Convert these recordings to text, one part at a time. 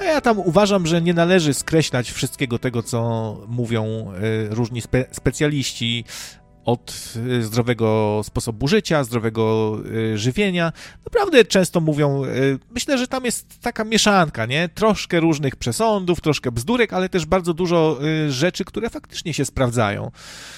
ja tam uważam, że nie należy skreślać wszystkiego tego, co mówią różni specjaliści, od zdrowego sposobu życia, zdrowego żywienia. Naprawdę często mówią, myślę, że tam jest taka mieszanka, nie? Troszkę różnych przesądów, troszkę bzdurek, ale też bardzo dużo rzeczy, które faktycznie się sprawdzają.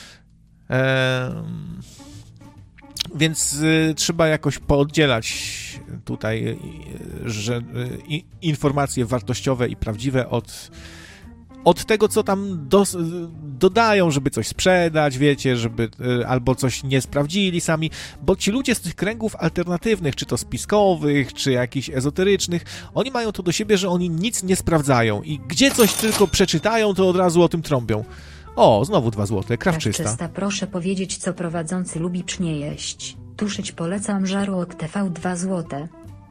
Więc trzeba jakoś pooddzielać tutaj informacje wartościowe i prawdziwe od tego, co tam dodają, żeby coś sprzedać, wiecie, żeby albo coś nie sprawdzili sami, bo ci ludzie z tych kręgów alternatywnych, czy to spiskowych, czy jakichś ezoterycznych, oni mają to do siebie, że oni nic nie sprawdzają i gdzie coś tylko przeczytają, to od razu o tym trąbią. O, znowu 2 złote, krawczysta. Proszę powiedzieć, co prowadzący lubi nie jeść. Tuszyć polecam Żarłok TV 2 złote.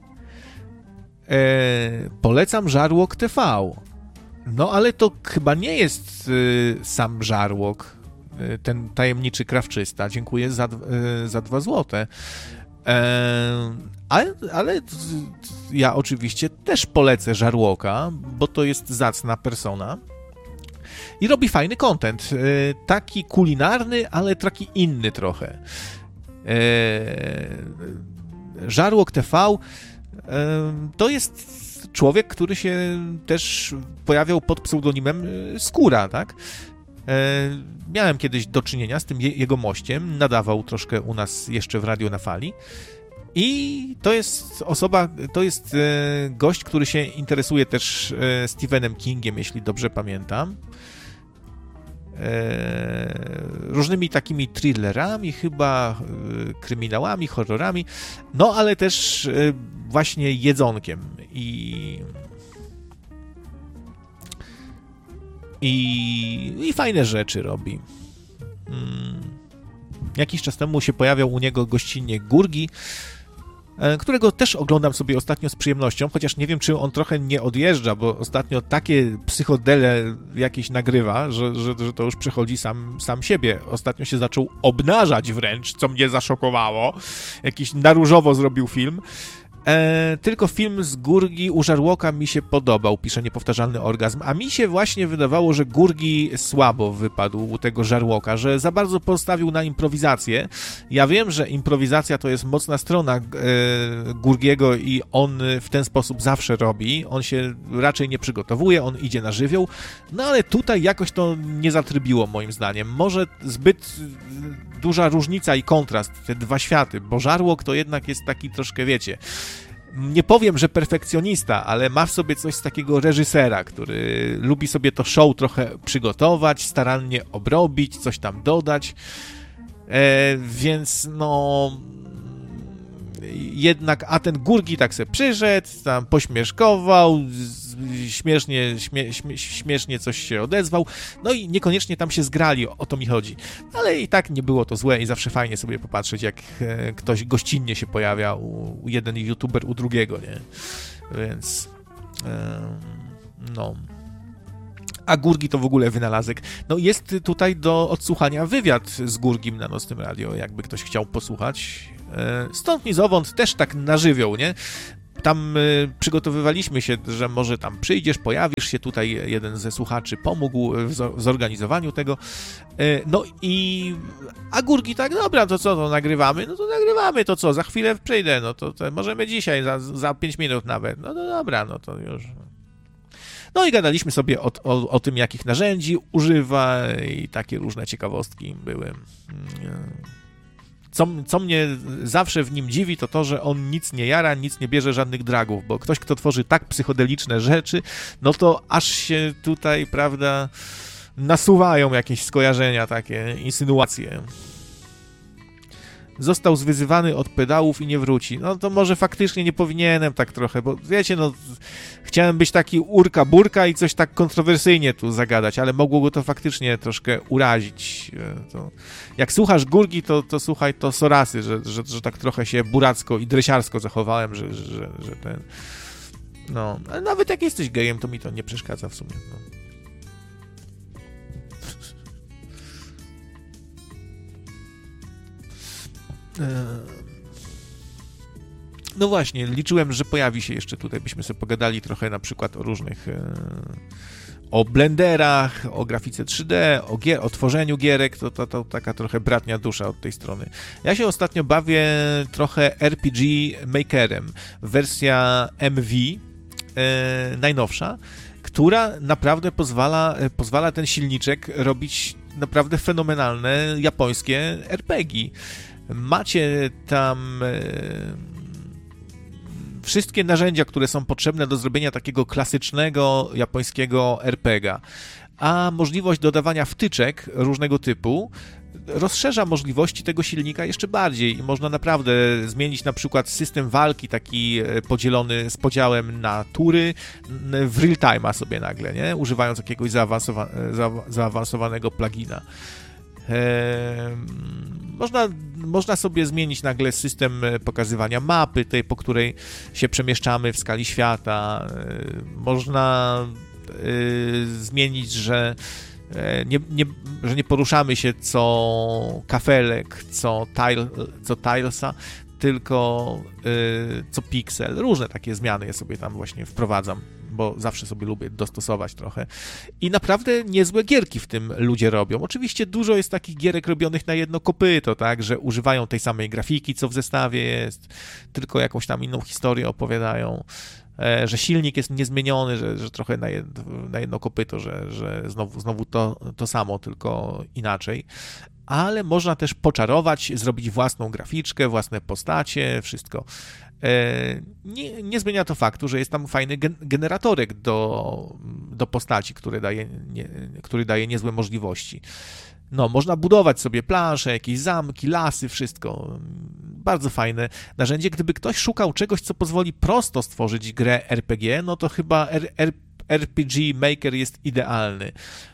Polecam Żarłok TV. No, ale to chyba nie jest sam Żarłok, ten tajemniczy krawczysta. Dziękuję za 2 złote. Ale ja oczywiście też polecę Żarłoka, bo to jest zacna persona. I robi fajny content. Taki kulinarny, ale taki inny trochę. Żarłok TV to jest człowiek, który się też pojawiał pod pseudonimem Skóra, tak? Miałem kiedyś do czynienia z tym jego mościem, nadawał troszkę u nas jeszcze w Radiu na Fali i to jest gość, który się interesuje też Stephenem Kingiem, jeśli dobrze pamiętam. Różnymi takimi thrillerami, chyba kryminałami, horrorami, no ale też właśnie jedzonkiem i fajne rzeczy robi. Jakiś czas temu się pojawiał u niego gościnnie Gurgi, którego też oglądam sobie ostatnio z przyjemnością, chociaż nie wiem, czy on trochę nie odjeżdża, bo ostatnio takie psychodele jakieś nagrywa, że to już przechodzi sam siebie. Ostatnio się zaczął obnażać wręcz, co mnie zaszokowało. Jakiś na różowo zrobił film. Tylko film z Gurgi u Żarłoka mi się podobał, pisze Niepowtarzalny Orgazm, a mi się właśnie wydawało, że Gurgi słabo wypadł u tego Żarłoka, że za bardzo postawił na improwizację. Ja wiem, że improwizacja to jest mocna strona Gurgiego i on w ten sposób zawsze robi, on się raczej nie przygotowuje, on idzie na żywioł, no ale tutaj jakoś to nie zatrybiło moim zdaniem. Może zbyt duża różnica i kontrast, te 2 światy, bo Żarłok to jednak jest taki troszkę, wiecie, nie powiem, że perfekcjonista, ale ma w sobie coś z takiego reżysera, który lubi sobie to show trochę przygotować, starannie obrobić, coś tam dodać, więc no jednak, a ten Gurgi tak se przyszedł, tam pośmieszkował, śmiesznie coś się odezwał, no i niekoniecznie tam się zgrali, o to mi chodzi. Ale i tak nie było to złe i zawsze fajnie sobie popatrzeć, jak ktoś gościnnie się pojawia u jeden youtuber u drugiego, nie? Więc no. A Gurgi to w ogóle wynalazek. No jest tutaj do odsłuchania wywiad z Gurgim na Nocnym Radio, jakby ktoś chciał posłuchać. Stąd ni zowąd też tak na żywioł, nie? Tam przygotowywaliśmy się, że może tam przyjdziesz, pojawisz się, tutaj jeden ze słuchaczy pomógł w zorganizowaniu tego. No i a Gurgi tak, dobra, to co, to nagrywamy? No to nagrywamy, to co, za chwilę przyjdę, no to możemy dzisiaj, za 5 minut nawet. No to dobra, no to już. No i gadaliśmy sobie o tym, jakich narzędzi używa i takie różne ciekawostki były. Co mnie zawsze w nim dziwi, to to, że on nic nie jara, nic nie bierze, żadnych dragów, bo ktoś, kto tworzy tak psychodeliczne rzeczy, no to aż się tutaj, prawda, nasuwają jakieś skojarzenia, takie insynuacje. Został zwyzywany od pedałów i nie wróci. No to może faktycznie nie powinienem tak trochę, bo wiecie, no chciałem być taki urka-burka i coś tak kontrowersyjnie tu zagadać, ale mogło go to faktycznie troszkę urazić. To, jak słuchasz Gurgi, to słuchaj to Sorasy, że tak trochę się buracko i dresiarsko zachowałem, że ten... No, ale nawet jak jesteś gejem, to mi to nie przeszkadza w sumie. No. No właśnie, liczyłem, że pojawi się jeszcze tutaj, byśmy sobie pogadali trochę na przykład o różnych, o blenderach, o grafice 3D, o tworzeniu gierek, to taka trochę bratnia dusza od tej strony. Ja się ostatnio bawię trochę RPG Makerem, wersja MV, najnowsza, która naprawdę pozwala ten silniczek robić naprawdę fenomenalne japońskie RPG. Macie tam wszystkie narzędzia, które są potrzebne do zrobienia takiego klasycznego japońskiego RPGa, a możliwość dodawania wtyczek różnego typu rozszerza możliwości tego silnika jeszcze bardziej i można naprawdę zmienić na przykład system walki taki podzielony z podziałem na tury w real time'a sobie nagle, nie? Używając jakiegoś zaawansowanego plugina. Można sobie zmienić nagle system pokazywania mapy, tej, po której się przemieszczamy w skali świata. Można zmienić, że nie poruszamy się co kafelek, co tilesa, tylko co piksel. Różne takie zmiany ja sobie tam właśnie wprowadzam, bo zawsze sobie lubię dostosować trochę. I naprawdę niezłe gierki w tym ludzie robią. Oczywiście dużo jest takich gierek robionych na jedno kopyto, tak, że używają tej samej grafiki, co w zestawie jest, tylko jakąś tam inną historię opowiadają, że silnik jest niezmieniony, że trochę na jedno kopyto, że znowu to samo, tylko inaczej. Ale można też poczarować, zrobić własną graficzkę, własne postacie, wszystko. Nie zmienia to faktu, że jest tam fajny generatorek do postaci, który daje niezłe możliwości. No, można budować sobie plansze, jakieś zamki, lasy, wszystko. Bardzo fajne narzędzie. Gdyby ktoś szukał czegoś, co pozwoli prosto stworzyć grę RPG, no to chyba RPG Maker jest idealny.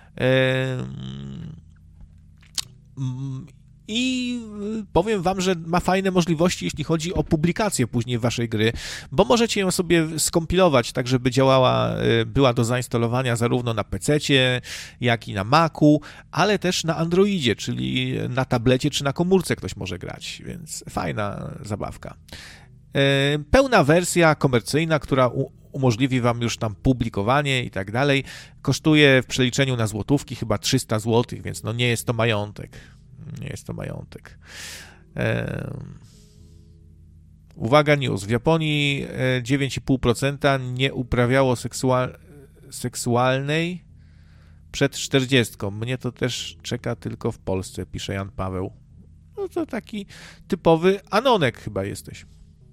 I powiem wam, że ma fajne możliwości, jeśli chodzi o publikację później waszej gry, bo możecie ją sobie skompilować tak, żeby była do zainstalowania zarówno na PC-cie, jak i na Macu, ale też na Androidzie, czyli na tablecie czy na komórce ktoś może grać, więc fajna zabawka. Pełna wersja komercyjna, która umożliwi wam już tam publikowanie i tak dalej, kosztuje w przeliczeniu na złotówki chyba 300 zł, więc no nie jest to majątek. Nie jest to majątek. Uwaga, news. W Japonii 9,5% nie uprawiało seksualnej przed 40. Mnie to też czeka tylko w Polsce, pisze Jan Paweł. No to taki typowy anonek chyba jesteś.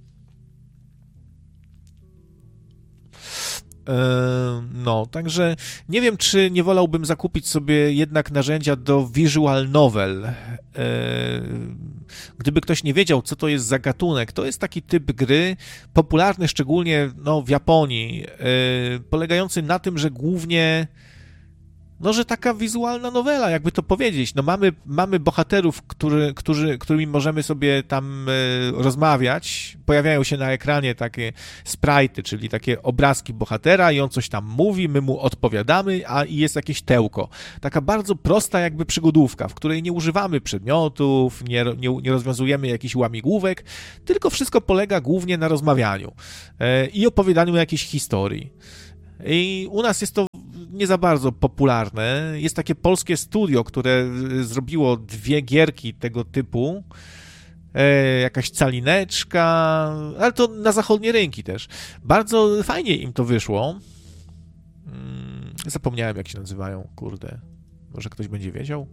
No, także nie wiem, czy nie wolałbym zakupić sobie jednak narzędzia do visual novel. Gdyby ktoś nie wiedział, co to jest za gatunek, to jest taki typ gry, popularny szczególnie w Japonii, polegający na tym, że głównie że taka wizualna nowela, jakby to powiedzieć. No mamy bohaterów, którymi możemy sobie tam rozmawiać. Pojawiają się na ekranie takie sprite'y, czyli takie obrazki bohatera i on coś tam mówi, my mu odpowiadamy, i jest jakieś tełko. Taka bardzo prosta jakby przygodówka, w której nie używamy przedmiotów, nie rozwiązujemy jakichś łamigłówek, tylko wszystko polega głównie na rozmawianiu i opowiadaniu jakiejś historii. I u nas jest to nie za bardzo popularne. Jest takie polskie studio, które zrobiło 2 gierki tego typu. Jakaś calineczka, ale to na zachodnie rynki też. Bardzo fajnie im to wyszło. Zapomniałem, jak się nazywają, kurde. Może ktoś będzie wiedział?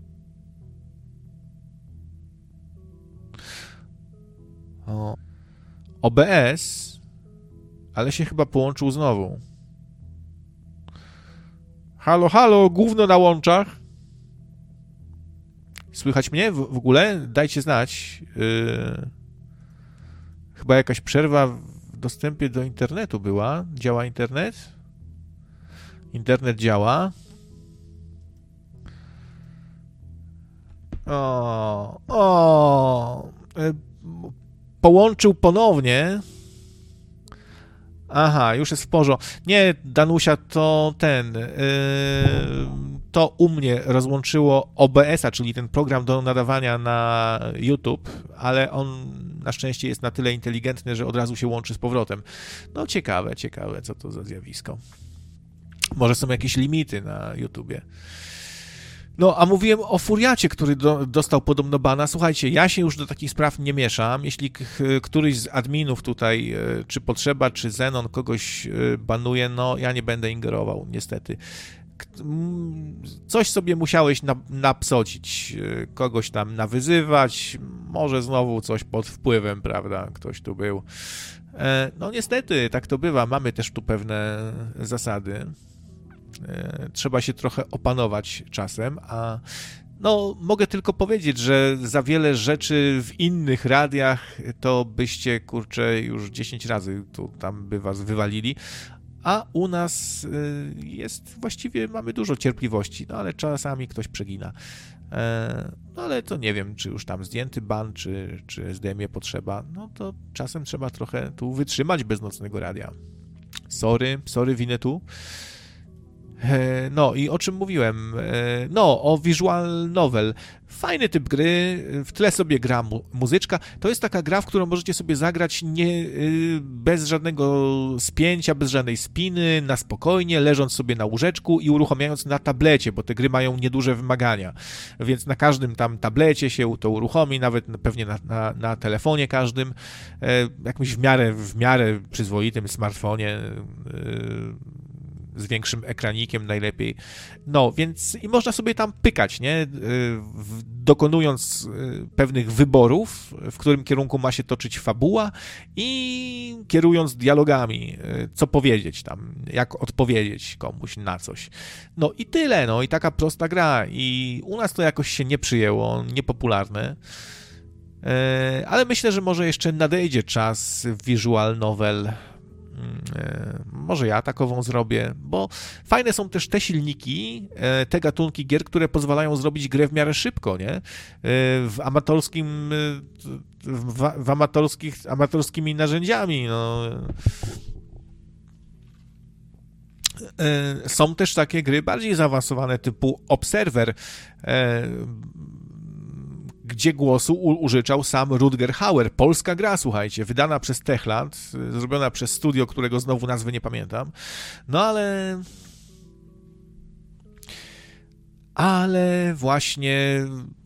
OBS, ale się chyba połączył znowu. Halo, halo, gówno na łączach. Słychać mnie w ogóle? Dajcie znać. Chyba jakaś przerwa w dostępie do internetu była. Działa internet? Internet działa. Połączył ponownie. Aha, już jest w porządku. Nie, Danusia, to to u mnie rozłączyło OBS-a, czyli ten program do nadawania na YouTube, ale on na szczęście jest na tyle inteligentny, że od razu się łączy z powrotem. No ciekawe, co to za zjawisko. Może są jakieś limity na YouTubie. No, a mówiłem o Furiacie, który dostał podobno bana. Słuchajcie, ja się już do takich spraw nie mieszam. Jeśli któryś z adminów tutaj, czy Potrzeba, czy Zenon kogoś banuje, no ja nie będę ingerował, niestety. Coś sobie musiałeś napsocić, kogoś tam nawyzywać, może znowu coś pod wpływem, prawda, ktoś tu był. No niestety, tak to bywa, mamy też tu pewne zasady. Trzeba się trochę opanować czasem, a no mogę tylko powiedzieć, że za wiele rzeczy w innych radiach to byście, kurczę, już 10 razy tu tam by was wywalili, a u nas jest, właściwie mamy dużo cierpliwości, no ale czasami ktoś przegina. No ale to nie wiem, czy już tam zdjęty ban, czy zdejmie Potrzeba, no to czasem trzeba trochę tu wytrzymać bez Nocnego Radia. Sorry, winę tu. No i o czym mówiłem? No, o visual novel. Fajny typ gry, w tle sobie gra muzyczka. To jest taka gra, w którą możecie sobie zagrać bez żadnego spięcia, bez żadnej spiny, na spokojnie, leżąc sobie na łóżeczku i uruchamiając na tablecie, bo te gry mają nieduże wymagania. Więc na każdym tam tablecie się to uruchomi, nawet pewnie na telefonie każdym, jakimś w miarę przyzwoitym smartfonie, z większym ekranikiem najlepiej. No, więc i można sobie tam pykać, nie? Dokonując pewnych wyborów, w którym kierunku ma się toczyć fabuła i kierując dialogami, co powiedzieć tam, jak odpowiedzieć komuś na coś. No i tyle, no i taka prosta gra. I u nas to jakoś się nie przyjęło, niepopularne. Ale myślę, że może jeszcze nadejdzie czas visual novel. Może ja takową zrobię, bo fajne są też te silniki, te gatunki gier, które pozwalają zrobić grę w miarę szybko, nie? Amatorskimi narzędziami, no. Są też takie gry bardziej zaawansowane typu Observer, gdzie głosu użyczał sam Rutger Hauer. Polska gra, słuchajcie, wydana przez Techland, zrobiona przez studio, którego znowu nazwy nie pamiętam. No ale właśnie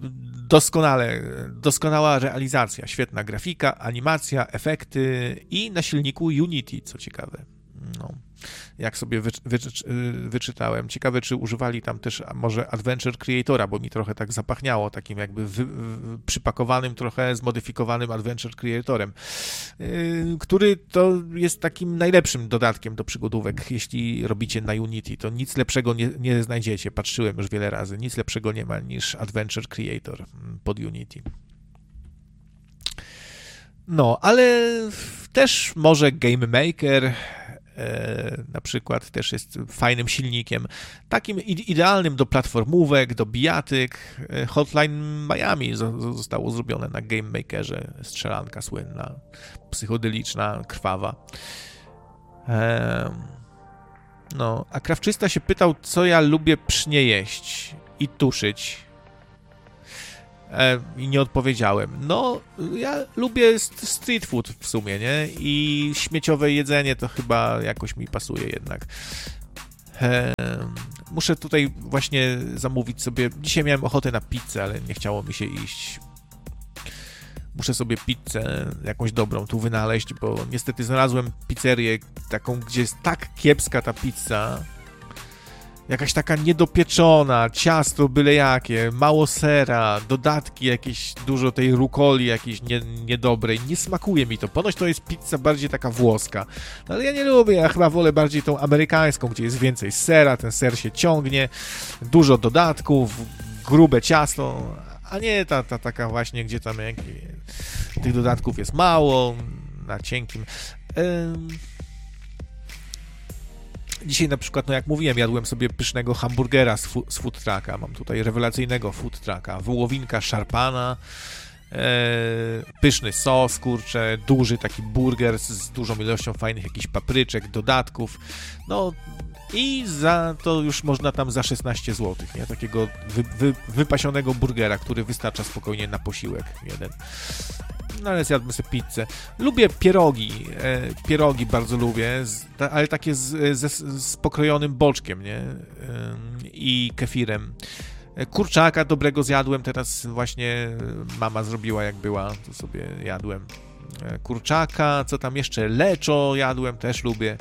doskonała realizacja, świetna grafika, animacja, efekty i na silniku Unity, co ciekawe. No, jak sobie wyczytałem. Ciekawe, czy używali tam też może Adventure Creatora, bo mi trochę tak zapachniało takim jakby przypakowanym, trochę zmodyfikowanym Adventure Creatorem, który to jest takim najlepszym dodatkiem do przygodówek. Jeśli robicie na Unity, to nic lepszego nie znajdziecie. Patrzyłem już wiele razy. Nic lepszego nie ma niż Adventure Creator pod Unity. No, ale też może Game Maker na przykład też jest fajnym silnikiem, takim idealnym do platformówek, do bijatyk. Hotline Miami zostało zrobione na Game Makerze, strzelanka słynna, psychodeliczna, krwawa. No, a Krawczysta się pytał, co ja lubię psznie jeść i tuszyć. I nie odpowiedziałem. No, ja lubię street food w sumie, nie? I śmieciowe jedzenie to chyba jakoś mi pasuje jednak. Muszę tutaj właśnie zamówić sobie... Dzisiaj miałem ochotę na pizzę, ale nie chciało mi się iść. Muszę sobie pizzę jakąś dobrą tu wynaleźć, bo niestety znalazłem pizzerię taką, gdzie jest tak kiepska ta pizza... Jakaś taka niedopieczona, ciasto byle jakie, mało sera, dodatki jakieś, dużo tej rukoli jakiejś niedobrej. Nie smakuje mi to. Ponoć to jest pizza bardziej taka włoska. No, ale ja nie lubię, ja chyba wolę bardziej tą amerykańską, gdzie jest więcej sera, ten ser się ciągnie, dużo dodatków, grube ciasto, a nie ta taka właśnie, gdzie tam tych dodatków jest mało, na cienkim... Dzisiaj na przykład, no jak mówiłem, jadłem sobie pysznego hamburgera z food trucka. Mam tutaj rewelacyjnego food trucka, wołowinka szarpana, pyszny sos, kurczę, duży taki burger z dużą ilością fajnych jakichś papryczek, dodatków, no i za to już można tam za 16 zł, nie? Takiego wypasionego burgera, który wystarcza spokojnie na posiłek jeden. No ale zjadłbym sobie pizzę. Lubię pierogi bardzo lubię, ale takie z pokrojonym boczkiem, nie? I kefirem. Kurczaka dobrego zjadłem, teraz właśnie mama zrobiła jak była, to sobie jadłem. Kurczaka, co tam jeszcze? Leczo jadłem, też lubię.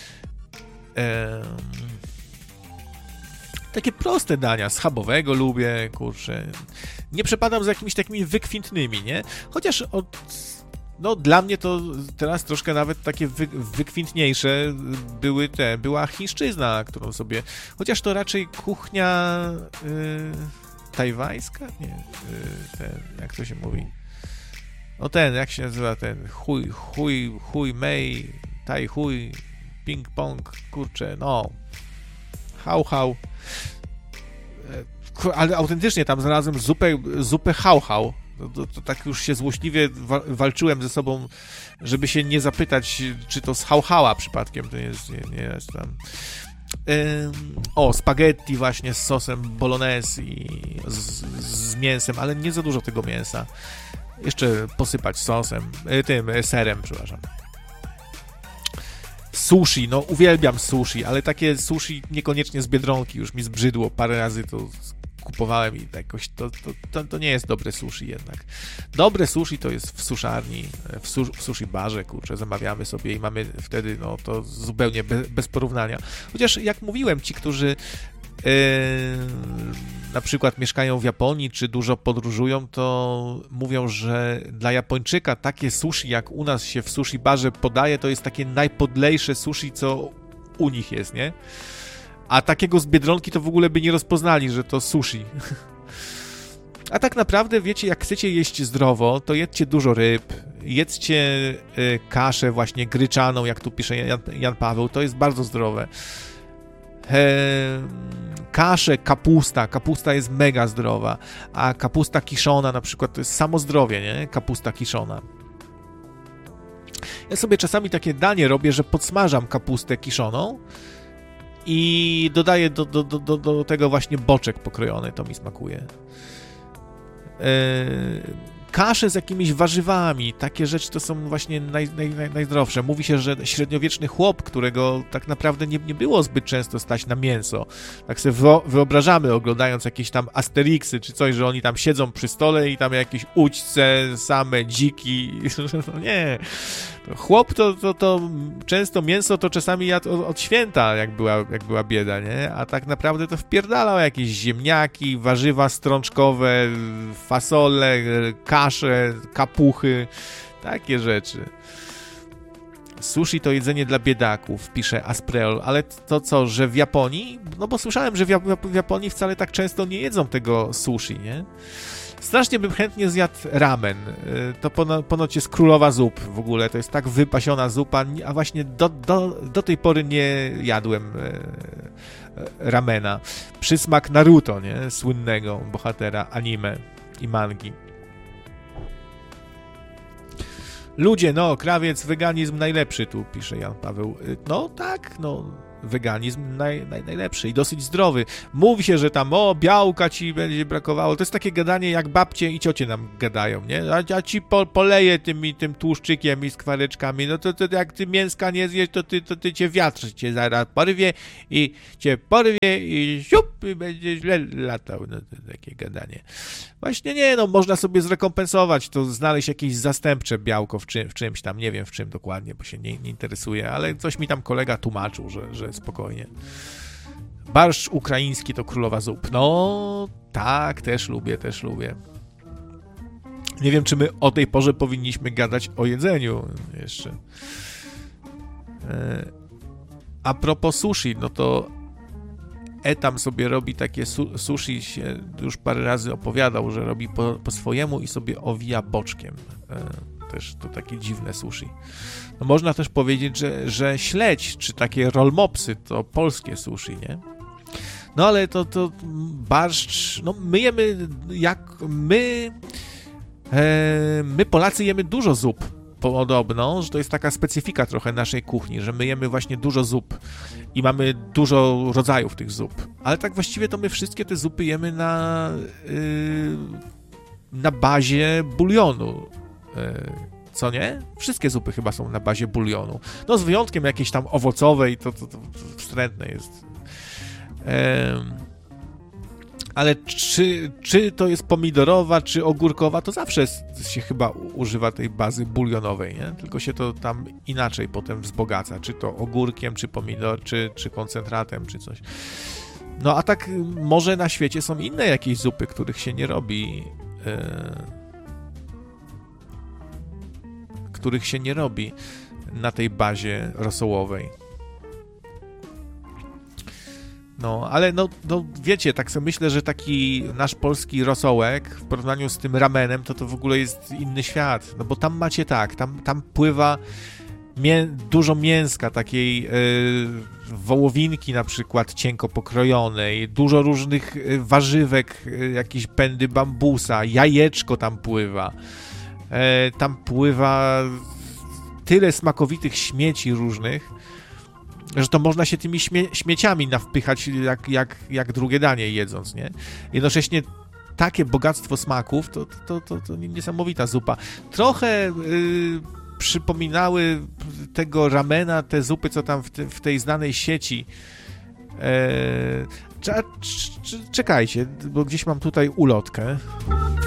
Takie proste dania, schabowego lubię, kurczę. Nie przepadam za jakimiś takimi wykwintnymi, nie? Chociaż no dla mnie to teraz troszkę nawet takie wykwintniejsze była chińszczyzna, którą sobie, chociaż to raczej kuchnia tajwańska? Nie, jak to się mówi? No jak się nazywa ten, chuj mei, tai chuj, ping pong, kurczę, no, hał, ale autentycznie tam znalazłem zupę hał. To tak już się złośliwie walczyłem ze sobą, żeby się nie zapytać, czy to z hałhała przypadkiem, to nie jest tam. Spaghetti właśnie z sosem bolognese i z mięsem, ale nie za dużo tego mięsa. Jeszcze posypać serem, przepraszam. Sushi, no uwielbiam sushi, ale takie sushi niekoniecznie z Biedronki, już mi zbrzydło, parę razy to kupowałem i jakoś to nie jest dobre sushi jednak. Dobre sushi to jest w suszarni, w sushi barze, kurczę, zamawiamy sobie i mamy wtedy, no to zupełnie bez porównania. Chociaż jak mówiłem, ci, którzy na przykład mieszkają w Japonii, czy dużo podróżują, to mówią, że dla Japończyka takie sushi, jak u nas się w sushi barze podaje, to jest takie najpodlejsze sushi, co u nich jest, nie? A takiego z Biedronki to w ogóle by nie rozpoznali, że to sushi. A tak naprawdę, wiecie, jak chcecie jeść zdrowo, to jedzcie dużo ryb, jedzcie kaszę właśnie gryczaną, jak tu pisze Jan Paweł, to jest bardzo zdrowe. Kaszę, kapusta jest mega zdrowa, a kapusta kiszona na przykład to jest samo zdrowie, nie? Kapusta kiszona. Ja sobie czasami takie danie robię, że podsmażam kapustę kiszoną i dodaję do tego właśnie boczek pokrojony, to mi smakuje. Kasze z jakimiś warzywami, takie rzeczy to są właśnie najzdrowsze. Mówi się, że średniowieczny chłop, którego tak naprawdę nie było zbyt często stać na mięso, tak sobie wyobrażamy, oglądając jakieś tam Asterixy czy coś, że oni tam siedzą przy stole i tam jakieś ućce, same dziki. No nie. Chłop to często mięso to czasami jadł od święta, jak była bieda, nie? A tak naprawdę to wpierdalał jakieś ziemniaki, warzywa strączkowe, fasole, kasze, kapuchy, takie rzeczy. Sushi to jedzenie dla biedaków, pisze Aspreol, ale to co, że w Japonii? No bo słyszałem, że w Japonii wcale tak często nie jedzą tego sushi, nie? Strasznie bym chętnie zjadł ramen. To ponoć jest królowa zup w ogóle. To jest tak wypasiona zupa, a właśnie do tej pory nie jadłem ramena. Przysmak Naruto, nie? Słynnego bohatera anime i mangi. Ludzie, no, krawiec, weganizm najlepszy, tu pisze Jan Paweł. No tak, no, weganizm najlepszy i dosyć zdrowy. Mówi się, że tam, białka ci będzie brakowało. To jest takie gadanie, jak babcie i ciocie nam gadają, nie? A ci poleję tym tłuszczykiem i skwareczkami. No to jak ty mięska nie zjesz, to ty cię wiatr cię zaraz porwie i siup, i będzie źle latał. No to takie gadanie. Właśnie nie, no można sobie zrekompensować, to znaleźć jakieś zastępcze białko w czymś tam, nie wiem w czym dokładnie, bo się nie interesuje, ale coś mi tam kolega tłumaczył, że spokojnie. Barszcz ukraiński to królowa zup. No tak, też lubię. Nie wiem, czy my o tej porze powinniśmy gadać o jedzeniu jeszcze. A propos sushi, no to Etam sobie robi takie sushi, się już parę razy opowiadał, że robi po swojemu i sobie owija boczkiem. Też to takie dziwne sushi. No można też powiedzieć, że śledź, czy takie rollmopsy to polskie sushi, nie? No ale to barszcz, no my jemy, jak my My Polacy jemy dużo zup, podobno, że to jest taka specyfika trochę naszej kuchni, że my jemy właśnie dużo zup i mamy dużo rodzajów tych zup, ale tak właściwie to my wszystkie te zupy jemy na bazie bulionu, co nie? Wszystkie zupy chyba są na bazie bulionu, no z wyjątkiem jakiejś tam owocowej, to wstrętne jest. Ale czy to jest pomidorowa, czy ogórkowa, to zawsze się chyba używa tej bazy bulionowej, nie? Tylko się to tam inaczej potem wzbogaca, czy to ogórkiem, czy pomidor, czy koncentratem, czy coś. No a tak może na świecie są inne jakieś zupy, których się nie robi, na tej bazie rosołowej. No, ale no wiecie, tak sobie myślę, że taki nasz polski rosołek w porównaniu z tym ramenem, to w ogóle jest inny świat, no bo tam macie tak, tam pływa dużo mięska, takiej wołowinki na przykład cienko pokrojonej, dużo różnych warzywek, jakieś pędy bambusa, jajeczko tam pływa tyle smakowitych śmieci różnych, że to można się tymi śmieciami nawpychać jak drugie danie jedząc, nie? Jednocześnie takie bogactwo smaków, to niesamowita zupa. Trochę przypominały tego ramena, te zupy, co tam w tej znanej sieci. Czekajcie, bo gdzieś mam tutaj ulotkę.